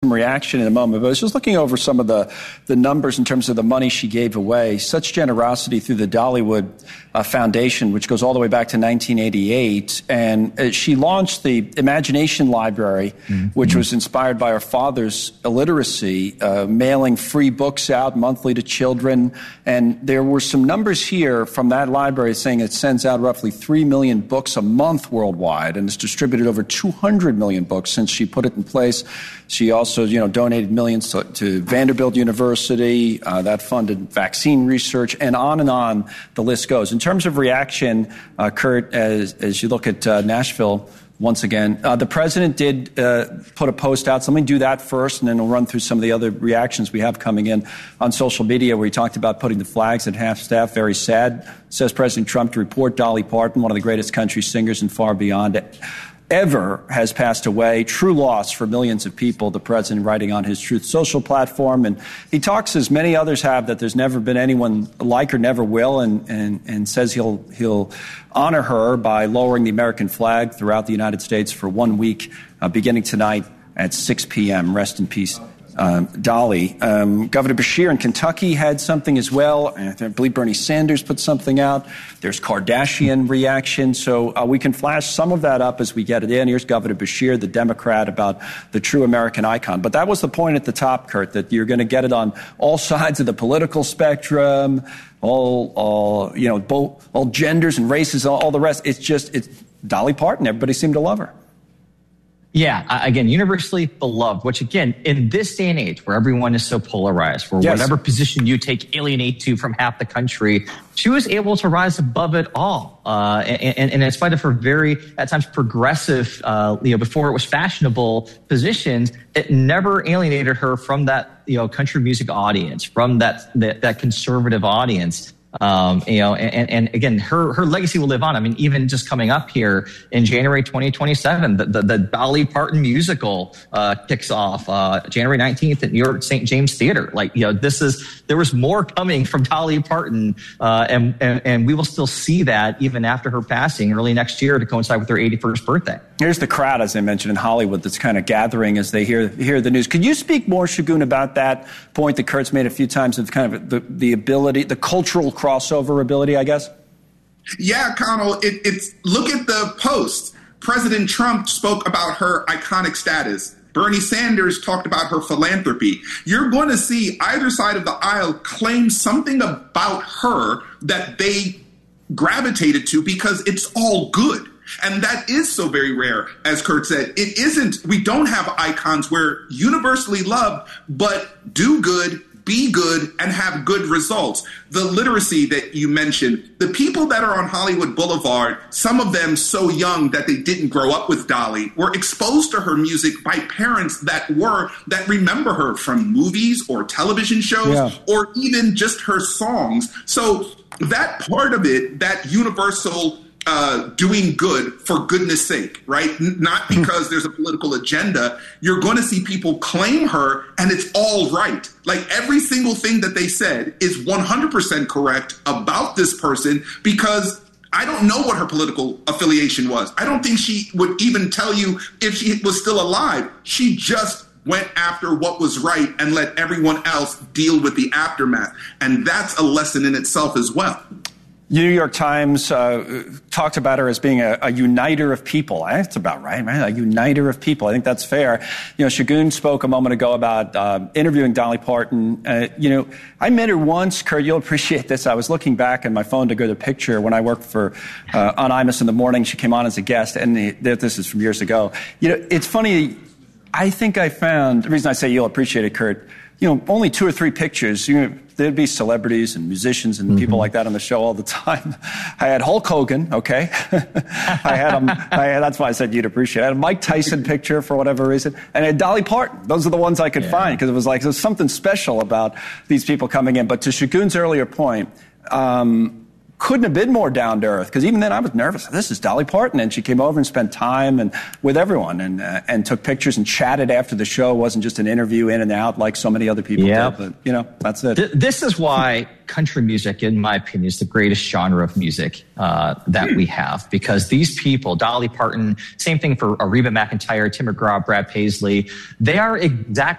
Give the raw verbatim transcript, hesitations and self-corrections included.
some reaction in a moment, but I was just looking over some of the, the numbers in terms of the money she gave away. Such generosity through the Dollywood uh, Foundation, which goes all the way back to nineteen eighty-eight. And uh, she launched the Imagination Library, mm-hmm. which was inspired by her father's illiteracy, uh, mailing free books out monthly to children. And there were some numbers here from that library saying it sends out roughly three million books a month worldwide, and has distributed over two hundred million books since she put it in place. She also, you know, donated millions to, to Vanderbilt University. Uh, that funded vaccine research, and on and on the list goes. In terms of reaction, uh, Kurt, as, as you look at uh, Nashville, once again, uh, the president did uh, put a post out. So let me do that first, and then we'll run through some of the other reactions we have coming in on social media, where he talked about putting the flags at half-staff. Very sad, says President Trump, to report Dolly Parton, one of the greatest country singers and far beyond ever, has passed away. True loss for millions of people, the president writing on his Truth Social platform. And he talks, as many others have, that there's never been anyone like her, never will, and, and, and says he'll, he'll honor her by lowering the American flag throughout the United States for one week, uh, beginning tonight at six p.m. Rest in peace, Um, Dolly. Um, Governor Beshear in Kentucky had something as well. I believe Bernie Sanders put something out. There's Kardashian reaction. So uh, we can flash some of that up as we get it in. Here's Governor Beshear, the Democrat, about the true American icon. But that was the point at the top, Kurt, that you're going to get it on all sides of the political spectrum, all, all you know, both, all genders and races, all, all the rest. It's just, it's Dolly Parton. Everybody seemed to love her. Yeah, again, universally beloved, which again, in this day and age where everyone is so polarized, where yes. whatever position you take alienate to from half the country, she was able to rise above it all. Uh, and, and in spite of her very, at times, progressive, uh, you know, before it was fashionable positions, it never alienated her from that, you know, country music audience, from that, that, that conservative audience. Um, you know, and, and again, her, her legacy will live on. I mean, even just coming up here in January twenty twenty-seven, the, the, the Dolly Parton musical, uh, kicks off, uh, January nineteenth at New York Saint James Theater. Like, you know, this is, there was more coming from Dolly Parton, uh, and, and, and we will still see that even after her passing early next year to coincide with her eighty-first birthday. Here's the crowd, as I mentioned, in Hollywood that's kind of gathering as they hear hear the news. Could you speak more, Shagun, about that point that Kurt's made a few times of kind of the, the ability, the cultural crossover ability, I guess? Yeah, Connell, it, it's look at the post. President Trump spoke about her iconic status. Bernie Sanders talked about her philanthropy. You're going to see either side of the aisle claim something about her that they gravitated to because it's all good. And that is so very rare, as Kurt said. It isn't, we don't have icons where universally loved, but do good, be good, and have good results. The literacy that you mentioned, the people that are on Hollywood Boulevard, some of them so young that they didn't grow up with Dolly, were exposed to her music by parents that were, that remember her from movies or television shows, yeah. or even just her songs. So that part of it, that universal Uh, doing good for goodness sake, right? N- not because there's a political agenda. You're going to see people claim her and it's all right. Like every single thing that they said is one hundred percent correct about this person because I don't know what her political affiliation was. I don't think she would even tell you if she was still alive. She just went after what was right and let everyone else deal with the aftermath. And that's a lesson in itself as well. New York Times uh, talked about her as being a, a uniter of people. That's about right, right? A uniter of people. I think that's fair. You know, Shagun spoke a moment ago about uh, interviewing Dolly Parton. Uh, you know, I met her once. Kurt, you'll appreciate this. I was looking back on my phone to go to the picture when I worked for uh, on Imus in the morning. She came on as a guest, and the, this is from years ago. You know, it's funny. I think I found the reason I say you'll appreciate it, Kurt. You know, only two or three pictures. You know, there'd be celebrities and musicians and mm-hmm. people like that on the show all the time. I had Hulk Hogan, okay? I had him. I had, that's why I said you'd appreciate it. I had a Mike Tyson picture for whatever reason, and I had Dolly Parton. Those are the ones I could yeah. find because it was like there's something special about these people coming in. But to Shagun's earlier point, um, couldn't have been more down to earth because even then I was nervous. This is Dolly Parton, and she came over and spent time and with everyone and uh, and took pictures and chatted after the show. It wasn't just an interview in and out like so many other people yep. did. But you know, that's it. Th- this is why country music, in my opinion, is the greatest genre of music uh, that we have because these people, Dolly Parton, same thing for Reba McEntire, Tim McGraw, Brad Paisley, they are exactly